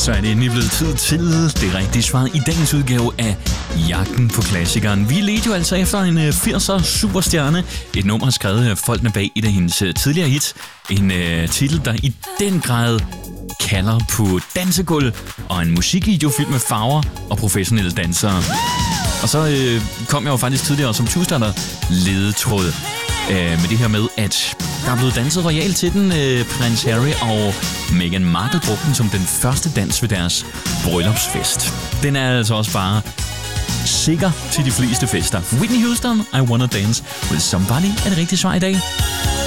Så er det endelig blevet tid til det rigtige svar i dagens udgave af Jagten på Klassikeren. Vi ledte jo altså efter en 80'er superstjerne. Et nummer skrevet af folkene bag et af hendes tidligere hits. En titel, der i den grad kalder på dansegulv og en musikvideo fyldt med farver og professionelle dansere. Og så kom jeg jo faktisk tidligere som Two-starter ledetråd med det her med, at der er blevet danset royalt til den. Prins Harry og Meghan Markle brugte den som den første dans ved deres bryllupsfest. Den er altså også bare sikker til de fleste fester. Whitney Houston, I Wanna Dance With Somebody er det rigtige svar i dag.